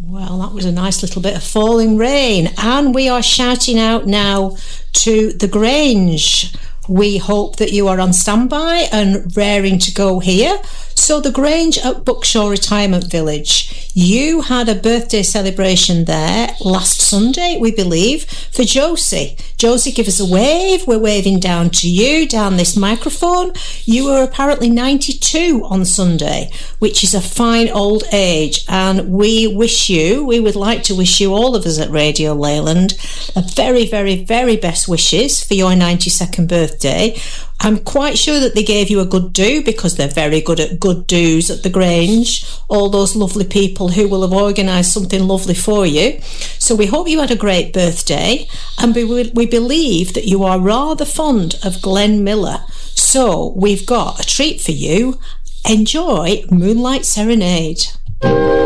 Well, that was a nice little bit of falling rain. And we are shouting out now to the Grange. We hope that you are on standby and raring to go here. So the Grange at Buckshaw Retirement Village, you had a birthday celebration there last Sunday, we believe, for Josie. Josie, give us a wave. We're waving down to you, down this microphone. You were apparently 92 on Sunday, which is a fine old age. And we would like to wish you, all of us at Radio Leyland, a very, very, very best wishes for your 92nd birthday. I'm quite sure that they gave you a good do, because they're very good at good do's at the Grange, all those lovely people who will have organised something lovely for you. So we hope you had a great birthday, and we believe that you are rather fond of Glenn Miller. So we've got a treat for you. Enjoy Moonlight Serenade.